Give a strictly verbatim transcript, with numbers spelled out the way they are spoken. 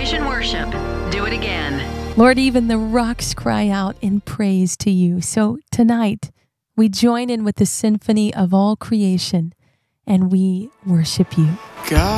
Mission Worship. Do it again. Lord, even the rocks cry out in praise to you. So tonight, we join in with the symphony of all creation and we worship you. God.